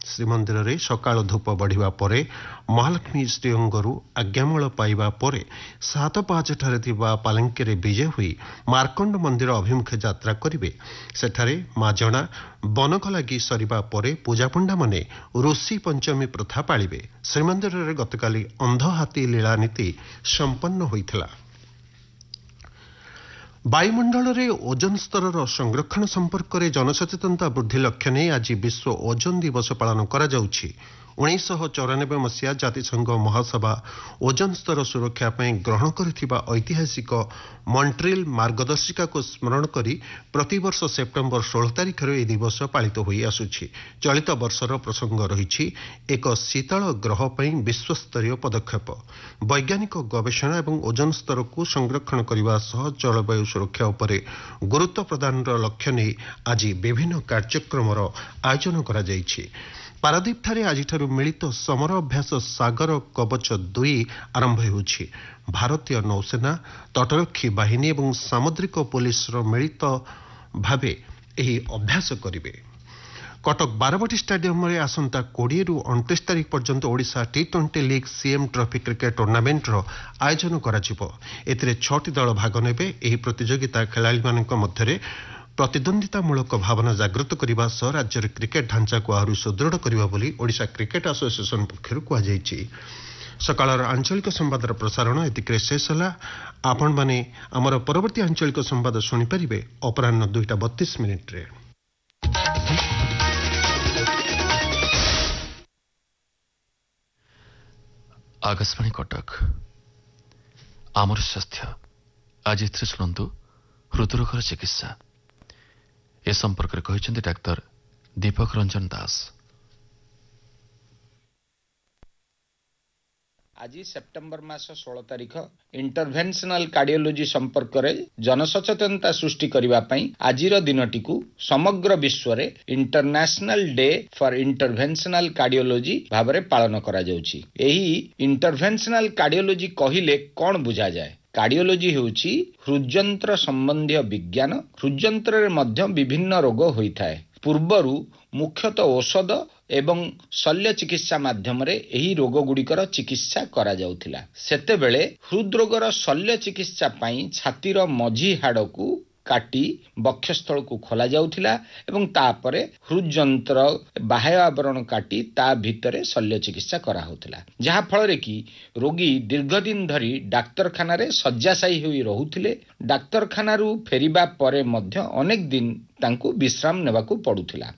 ଶ୍ରୀମନ୍ଦିର ରେ ସକାଳ ଧୂପ ବଢିବା ପରେ ମହାଲକ୍ଷ୍ମୀ ଶ୍ରୀଅଙ୍ଗରୁ ଆଜ୍ଞାମାଳ ପାଇବା ପରେ ସାତ ପାହାଚଠାରେ ଥିବା ପାଲଙ୍କିରେ ବିଜେ ହୋଇ ମାର୍କଣ୍ଡ ମନ୍ଦିର ଅଭିମୁଖେ ଯାତ୍ରା କରିବେ। ସେଠାରେ ମାଜଣା ବନକ ଲାଗି ସରିବା ପରେ ପୂଜାପଣ୍ଡାମାନେ ଋଷି ପଞ୍ଚମୀ ପ୍ରଥା ପାଳିବେ। ଶ୍ରୀମନ୍ଦିରରେ ଗତକାଲି ଅନ୍ଧ ହାତୀ ଲୀଳା ନୀତି ସମ୍ପନ୍ନ ହୋଇଥିଲା। ବାୟୁମଣ୍ଡଳରେ ଓଜନ ସ୍ତରର ସଂରକ୍ଷଣ ସମ୍ପର୍କରେ ଜନସଚେତନତା ବୃଦ୍ଧି ଲକ୍ଷ୍ୟ ନେଇ ଆଜି ବିଶ୍ୱ ଓଜନ ଦିବସ ପାଳନ କରାଯାଉଛି। 1994 ମସିହା ଜାତିସଂଘ ମହାସଭା ଓଜନ ସ୍ତର ସୁରକ୍ଷା ପାଇଁ ଗ୍ରହଣ କରିଥିବା ଐତିହାସିକ ମଣ୍ଟ୍ରିଲ୍ ମାର୍ଗଦର୍ଶିକାକୁ ସ୍ମରଣ କରି ପ୍ରତିବର୍ଷ ସେପ୍ଟେମ୍ବର 16 ତାରିଖରେ ଏହି ଦିବସ ପାଳିତ ହୋଇ ଆସୁଛି। ଚଳିତ ବର୍ଷର ପ୍ରସଙ୍ଗ ରହିଛି ଏକ ଶୀତଳ ଗ୍ରହ ପାଇଁ ବିଶ୍ୱସ୍ତରୀୟ ପଦକ୍ଷେପ। ବୈଜ୍ଞାନିକ ଗବେଷଣା ଏବଂ ଓଜନ ସ୍ତରକୁ ସଂରକ୍ଷଣ କରିବା ସହ ଜଳବାୟୁ ସୁରକ୍ଷା ଉପରେ ଗୁରୁତ୍ୱ ପ୍ରଦାନର ଲକ୍ଷ୍ୟ ନେଇ ଆଜି ବିଭିନ୍ନ କାର୍ଯ୍ୟକ୍ରମର ଆୟୋଜନ କରାଯାଇଛି। ପାରାଦୀପଠାରେ ଆଜିଠାରୁ ମିଳିତ ସମର ଅଭ୍ୟାସ ସାଗର କବଚ 2 ଆରମ୍ଭ ହେଉଛି। ଭାରତୀୟ ନୌସେନା, ତଟରକ୍ଷୀ ବାହିନୀ ଏବଂ ସାମୁଦ୍ରିକ ପୁଲିସର ମିଳିତ ଭାବେ ଏହି ଅଭ୍ୟାସ କରିବେ। କଟକ ବାରବାଟୀ ଷ୍ଟାଡିୟମରେ ଆସନ୍ତା 20ରୁ 29 ତାରିଖ ପର୍ଯ୍ୟନ୍ତ Odisha T20 league CM trophy cricket ଟୁର୍ଣ୍ଣାମେଣ୍ଟର ଆୟୋଜନ କରାଯିବ। ଏଥିରେ 6ଟି ଦଳ ଭାଗ ନେବେ। ଏହି ପ୍ରତିଯୋଗିତା ଖେଳାଳିମାନଙ୍କ ମଧ୍ୟରେ ପ୍ରତିଦ୍ୱନ୍ଦିତାମୂଳକ ଭାବନା ଜାଗ୍ରତ କରିବା ସହ ରାଜ୍ୟରେ କ୍ରିକେଟ୍ ଢାଞ୍ଚାକୁ ଆହୁରି ସୁଦୃଢ଼ କରିବ ବୋଲି ଓଡ଼ିଶା କ୍ରିକେଟ୍ ଆସୋସିଏସନ୍ ପକ୍ଷରୁ କୁହାଯାଇଛି। ସକାଳର ଆଞ୍ଚଳିକ ସମ୍ବାଦର ପ୍ରସାରଣ ଏତିକିରେ ଶେଷ ହେଲା। ଆପଣମାନେ ଆମର ପରବର୍ତ୍ତୀ ଆଞ୍ଚଳିକ ସମ୍ବାଦ ଶୁଣିପାରିବେ ଅପରାହ୍ନ 2:32। आकाशवाणी कटक आमर स्वास्थ्य आज एथिरे शुणु हृदरोगर चिकित्सा ए संपर्क में कहते डाक्तर दीपक रंजन दास। आज सेप्टेम्बर मास 16 तारिख इंटरभेन्शनल कार्डियोलोजी संपर्क में जनसचेतनता सृष्टि करने आज दिनटी समग्र विश्व रे इंटरनेशनल डे फॉर इंटरभेन्शनल कार्डियोलोजी भाव में पालन करा जाउछि। एही इंटरभेन्शनल कार्डियोलोजी कहिले कौन बुझा जाए? कार्डियोलोजी होउछि हृदयंत्र संबंधी विज्ञान। हृदयंत्र रे मध्य विभिन्न रोग होइथाय। पूर्वरु मुख्यतः औषध एवं शल्य चिकित्सा माध्यम रे एही रोग गुड़िकर चिकित्सा करा जाउथिला। सेतेबेले हृदरोगर शल्य चिकित्सा पई छातीर मझी हाड़कू काटी बक्षस्थल को खोला जाउथिला एवं तापरे हृदयंत्र बाह्य आवरण काटी ता भितरे शल्य चिकित्सा करा होथिला। जहा फल रे कि रोगी दीर्घ दिन धरी डाक्तरखाना रे शय्याशायी होई रहुथिले। डाक्तरखाना रु फेरिबा परे मध्य अनेक दिन तांकू विश्राम नेबाकू पडुथिला।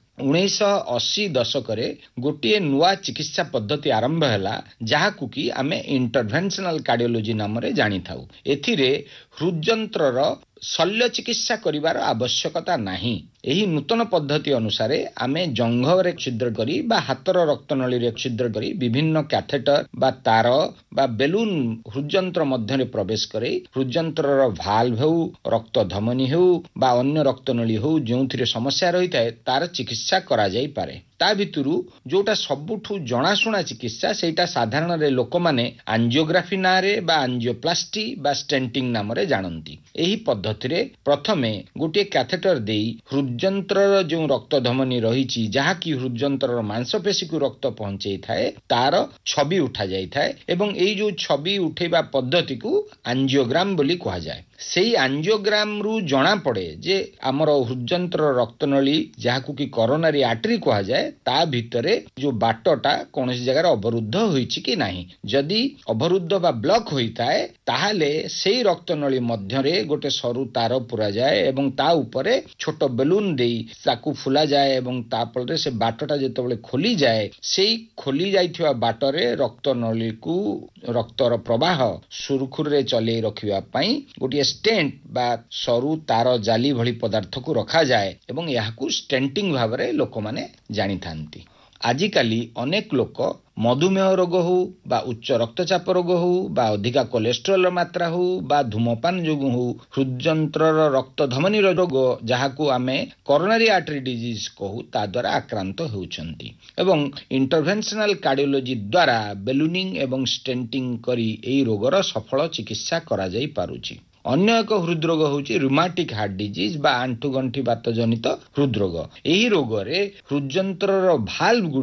1980 दशकरे गोटे नुआ चिकित्सा पद्धति आरंभ हैला जहाकू कि आमे इंटरभेन्शनल कार्डियोलोजी नाम रे जानी थाउ। एथिरे हृदयंत्रर शल्य चिकित्सा करिवार आवश्यकता नाही। एही नूतन पद्धति अनुसारे आमे जंघरे छिद्र करी बा हातर रक्तनली रे छिद्र करी विभिन्न कैथेटर बा तार बा बेलून हृदयंत्र मध्य रे प्रवेश करे हृदयंत्रर भाल्व हो रक्त धमनी हो बा अन्य रक्तनली हो जोंथिरे समस्या रही थाए तार चिकित्सा करा जाई पारे। ता भितरु जोटा सबुठु जणाशुणा चिकित्सा सेटा साधारण रे लोक माने एंजियोग्राफी नारे बा एंजियोप्लास्टी बा स्टेंटिंग नाम रे जानंती। एही पद्धति रे प्रथमे गोटे कैथेटर देई हृदयंत्रर जो रक्त धमनी रही जहा कि हृदयंत्रर मांसपेशी को रक्त पहुंचाई थाए तार छवि उठा जाई थाए एवं एई जो छवि उठेबा पद्धति को एंजियोग्राम बोली कहा जाए। सेही एंजियोग्राम रु जना पड़े जे हमर हृदयंत्र रक्तनली जहाकू कि कोरोनरी आर्टरी कहा जाए ता भितरे जो बाटटा कौन जगह अवरुद्ध होईछि कि नाही। जदि अवरुद्ध बा ब्लॉक होइताए ताहाले सेही रक्तनली मध्यरे गोटे सरू तार पुरा जाए एवं ता उपरे छोट बेलून देई ताकू फुला जाए एवं ता फलरे से बाटटा जेतेबेले खोली जाए सेही खोली जाइथिबा बाटरे रक्तनली को रक्तर प्रवाह सुरखुरे चले रखिबा पई गोटे स्टेंट बा सरू तार जाली भली पदार्थ को रखा जाए एवं याकू स्टेंटिंग भाव में लोक माने जानी थांती। आजिकाली अनेक लोक मधुमेह रोग हो बा उच्च रक्तचाप रोग हो बा अधिका कोलेस्ट्रोल मात्रा हो बा धूमपान जोगु हो हृदयंत्रर रक्त धमनी रोग जहाकू आमे कोरोनरी आर्टरी डिजीज कहू ता द्वारा आक्रांत होउछंती एवं इंटरभेन्शनल कार्डियोलोजी द्वारा बेलूनिंग एवं स्टेंटिंग करी एई रोगर सफल चिकित्सा करा जाई पारुची। अन्य एक हृदरोग होची रूमाटिक हार्ट डिजीज बा आंठु गंठी बात जनित हृदरोग। एही रोग रे हृदयंत्रर भाल्व